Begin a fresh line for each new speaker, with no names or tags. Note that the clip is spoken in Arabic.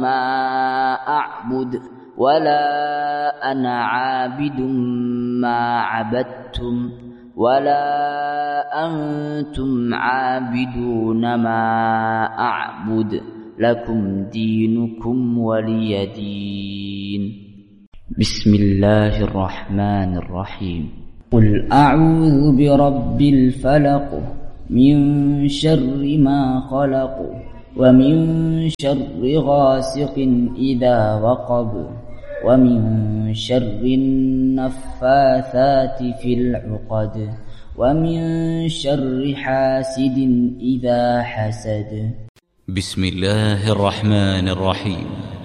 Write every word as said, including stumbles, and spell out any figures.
ما أعبد ولا أنا عابد ما عبدتم ولا أنتم عابدون ما أعبد لكم دينكم ولي دين. بسم الله الرحمن الرحيم. قل أعوذ برب الفلق من شر ما خلق ومن شر غاسق إذا وقب ومن شر النفاثات في العقد ومن شر حاسد إذا حسد.
بسم الله الرحمن الرحيم.